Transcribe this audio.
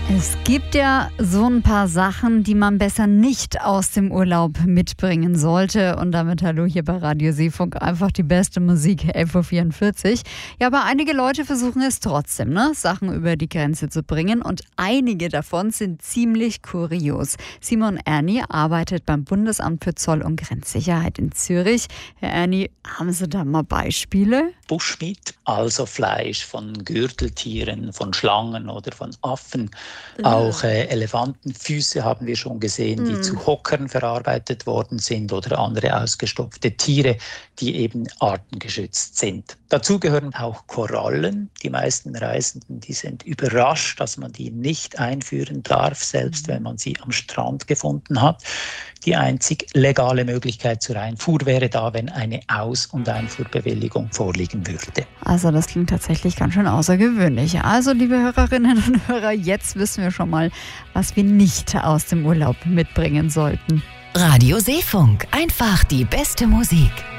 Es gibt ja so ein paar Sachen, die man besser nicht aus dem Urlaub mitbringen sollte. Und damit hallo hier bei Radio Seefunk, einfach die beste Musik, 11.44 Uhr. Ja, aber einige Leute versuchen es trotzdem, Sachen über die Grenze zu bringen. Und einige davon sind ziemlich kurios. Simon Erni arbeitet beim Bundesamt für Zoll- und Grenzsicherheit in Zürich. Herr Erni, haben Sie da mal Beispiele? Bushmeat, also Fleisch von Gürteltieren, von Schlangen oder von Affen. Auch Elefantenfüße haben wir schon gesehen, die zu Hockern verarbeitet worden sind oder andere ausgestopfte Tiere, die eben artengeschützt sind. Dazu gehören auch Korallen. Die meisten Reisenden, die sind überrascht, dass man die nicht einführen darf, selbst wenn man sie am Strand gefunden hat. Die einzig legale Möglichkeit zur Einfuhr wäre da, wenn eine Aus- und Einfuhrbewilligung vorliegen würde. Also das klingt tatsächlich ganz schön außergewöhnlich. Also liebe Hörerinnen und Hörer, jetzt wissen wir schon mal, was wir nicht aus dem Urlaub mitbringen sollten. Radio Seefunk, einfach die beste Musik.